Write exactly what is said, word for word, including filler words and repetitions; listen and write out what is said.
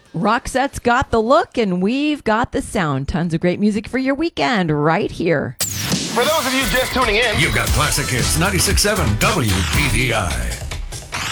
Roxette's got the look and we've got the sound. Tons of great music for your weekend right here. For those of you just tuning in, you've got Classic Hits ninety-six point seven W P D I.